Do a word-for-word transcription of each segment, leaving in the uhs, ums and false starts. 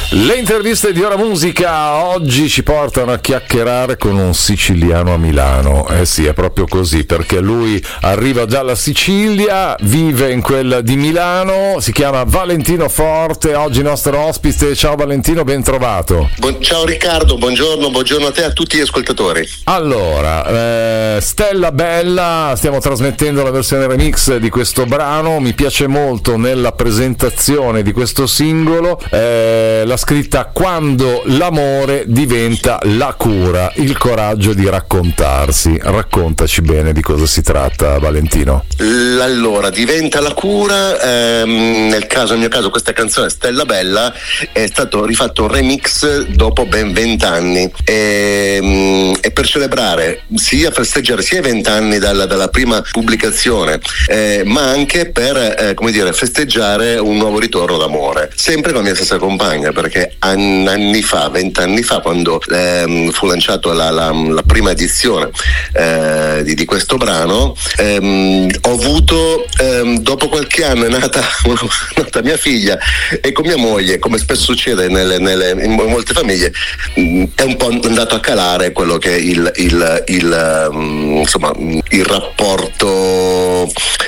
Le interviste di Ora Musica oggi ci portano a chiacchierare con un siciliano a Milano. Eh sì, è proprio così, perché lui arriva dalla Sicilia, vive in quella di Milano, si chiama Valentino Forte, oggi nostro ospite. Ciao Valentino, ben trovato. Buon, ciao Riccardo, buongiorno, buongiorno a te e a tutti gli ascoltatori. Allora, eh, Stella Bella, stiamo trasmettendo la versione remix di questo brano, mi piace molto nella presentazione di questo singolo, eh, la scritta "Quando l'amore diventa la cura, il coraggio di raccontarsi". Raccontaci bene di cosa si tratta, Valentino. Allora, diventa la cura, ehm, nel caso, nel mio caso questa canzone Stella Bella è stato rifatto un remix dopo ben vent'anni e, e per celebrare, sia festeggiare sia i vent'anni dalla, dalla prima pubblicazione, eh, ma anche per eh, come dire, festeggiare un nuovo ritorno d'amore, sempre con la mia stessa compagna, perché anni, anni fa, vent'anni fa, quando ehm, fu lanciato la, la, la prima edizione eh, di, di questo brano, ehm, ho avuto ehm, dopo qualche anno è nata, una, nata mia figlia, e con mia moglie, come spesso succede nelle, nelle, in molte famiglie, mh, è un po' andato a calare quello che è il, il, il um, insomma il rapporto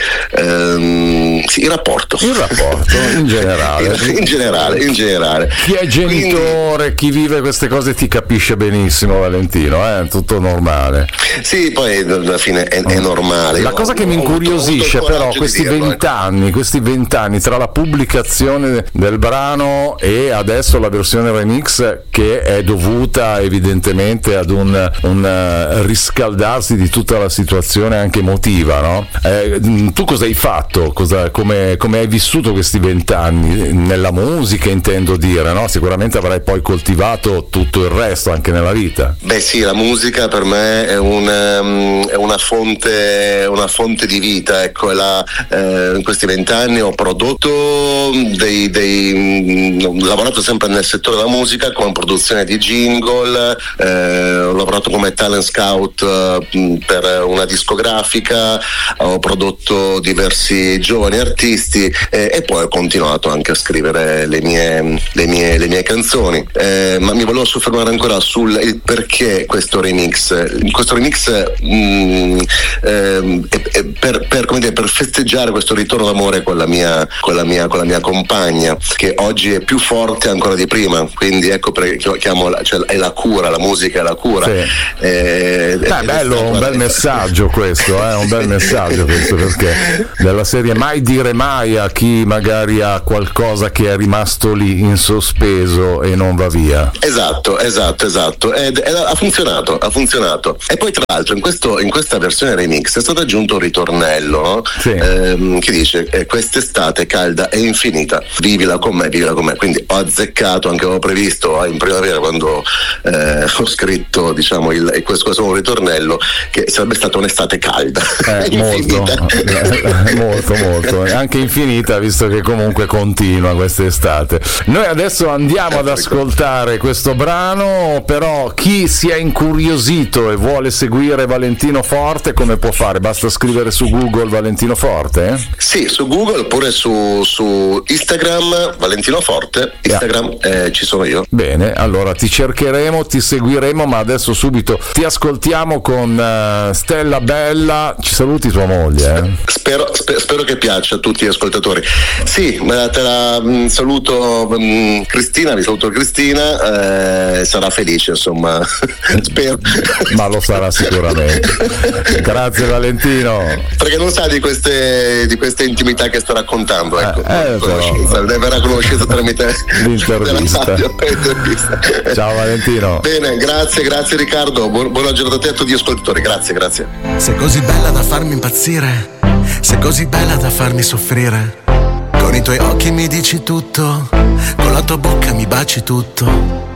ehm, sì, il rapporto il rapporto in generale in generale in generale chi è genitore, Quindi, chi vive queste cose ti capisce benissimo, Valentino, è eh? tutto normale. Sì, poi alla fine è, è normale. La cosa che mi incuriosisce però questi vent'anni, questi vent'anni tra la pubblicazione del brano e adesso la versione remix, che è dovuta evidentemente ad un, un riscaldarsi di tutta la situazione anche emotiva, no? Eh, tu cosa hai fatto? Cosa, come, come hai vissuto questi vent'anni? Nella musica intendo dire, no? Sicuramente avrai poi coltivato tutto il resto anche nella vita. Beh sì, la musica per me è una, è una fonte una fonte di vita, ecco. La, eh, in questi vent'anni ho prodotto dei, dei ho lavorato sempre nel settore della musica con produzione di jingle, eh, ho lavorato come talent scout eh, per una discografica, ho prodotto diversi giovani artisti eh, e poi ho continuato anche a scrivere le mie, le mie, le mie canzoni, eh, ma mi volevo soffermare ancora sul il perché questo remix questo remix mh, eh, per, per, come dire, per festeggiare questo ritorno d'amore con la mia con la mia con la mia compagna, che oggi è più forte ancora di prima, quindi ecco perché chiamo la, cioè, è la cura, la musica è la cura. Sì. Eh, Beh, è bello, un bel messaggio questo, eh? un bel messaggio questo, perché della serie mai dire mai a chi magari ha qualcosa che è rimasto lì in sospeso e non va via. Esatto, esatto, esatto. Ed, ed ha funzionato, ha funzionato. E poi tra l'altro in, questo, in questa versione remix è stato aggiunto un ritornello, no? Sì. ehm, che dice eh, quest'estate calda e infinita, vivila con me, vivila con me. Quindi ho azzeccato, anche avevo previsto eh, in primavera quando eh, ho scritto diciamo il, questo, questo nuovo ritornello, che sarebbe stata un'estate calda eh, molto, eh, molto molto anche infinita, visto che comunque continua quest'estate. Noi adesso andiamo ad ascoltare questo brano, però chi si è incuriosito e vuole seguire Valentino Forte come può fare? Basta scrivere su Google Valentino Forte? Eh? Sì, su Google oppure su, su Instagram Valentino Forte. Instagram yeah. eh, ci sono io. Bene, allora ti cercheremo, ti seguiremo, ma adesso subito ti ascoltiamo con uh, Stella Bella. Ci saluti tua moglie? Eh? Spero, sper, spero che piaccia a tutti gli ascoltatori. Sì, te la mh, saluto mh, Cristina, vi saluto Cristina, eh, sarà felice, insomma, spero. Ma lo sarà sicuramente. Grazie Valentino. Perché non sa di queste, di queste intimità che sto raccontando, ecco. Eh, eh, conoscenza, deve avere conoscenza tramite l'intervista. Radio, l'intervista. Ciao Valentino. Bene, grazie, grazie Riccardo. Bu- buona giornata a te e a tutti gli ascoltatori. Grazie, grazie. Sei così bella da farmi impazzire, sei così bella da farmi soffrire. Con i tuoi occhi mi dici tutto, con la tua bocca mi baci tutto.